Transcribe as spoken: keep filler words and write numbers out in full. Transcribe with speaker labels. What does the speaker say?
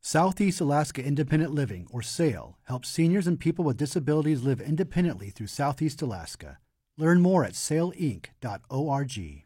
Speaker 1: Southeast Alaska Independent Living, or SAIL, helps seniors and people with disabilities live independently through Southeast Alaska. Learn more at sail inc dot org.